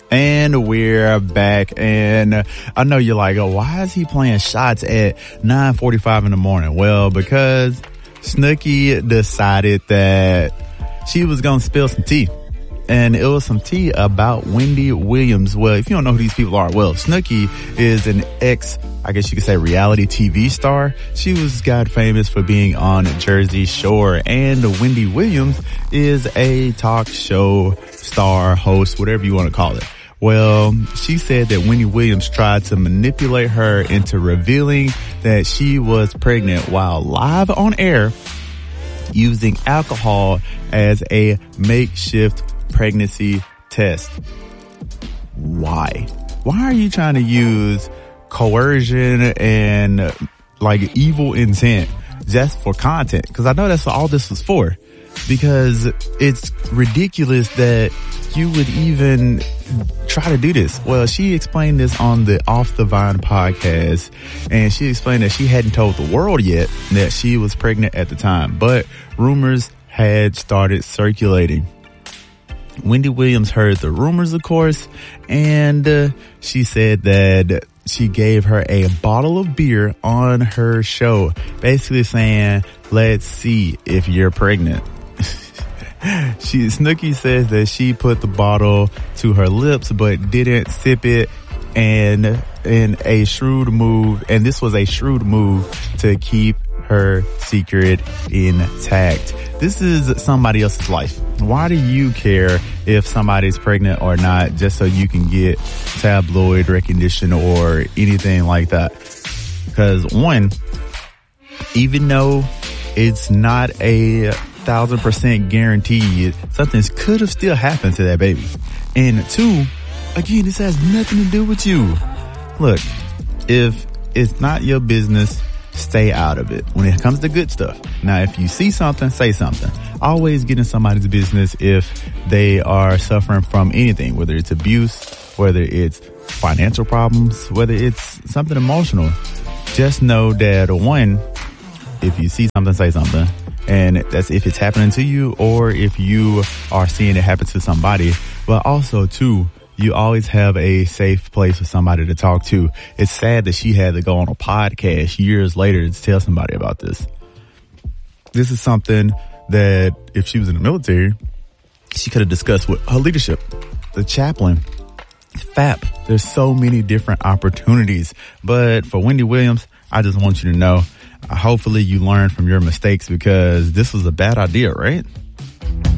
And we're back, and I know you're like, oh, why is he playing shots at 9:45 in the morning? Well, because Snooki decided that she was going to spill some tea, and it was some tea about Wendy Williams. Well, if you don't know who these people are, well, Snooki is an I guess you could say, reality TV star. She got famous for being on Jersey Shore, and Wendy Williams is a talk show star, host, whatever you want to call it. Well, she said that Wendy Williams tried to manipulate her into revealing that she was pregnant while live on air using alcohol as a makeshift pregnancy test. Why? Why are you trying to use coercion and like evil intent just for content? Because I know that's what all this was for. Because it's ridiculous that you would even try to do this. Well, she explained this on the Off the Vine podcast, and she explained that she hadn't told the world yet that she was pregnant at the time, but rumors had started circulating. Wendy Williams heard the rumors, of course, and she said that she gave her a bottle of beer on her show, basically saying, let's see if you're pregnant. Snooki says that she put the bottle to her lips but didn't sip it, and in a shrewd move, and this was a shrewd move to keep her secret intact. This is somebody else's life. Why do you care if somebody's pregnant or not just so you can get tabloid recognition or anything like that? Because one, even though it's not a 1,000% guaranteed, something could have still happened to that baby. And two, again, this has nothing to do with you. Look, if it's not your business, stay out of it when it comes to good stuff. Now, if you see something, say something. Always get in somebody's business if they are suffering from anything, whether it's abuse, whether it's financial problems, whether it's something emotional. Just know that, one, if you see something, say something. And that's if it's happening to you or if you are seeing it happen to somebody. But also, two, you always have a safe place for somebody to talk to. It's sad that she had to go on a podcast years later to tell somebody about this. This is something that if she was in the military, she could have discussed with her leadership, the chaplain, FAP. There's so many different opportunities. But for Wendy Williams, I just want you to know, hopefully you learn from your mistakes, because this was a bad idea, right?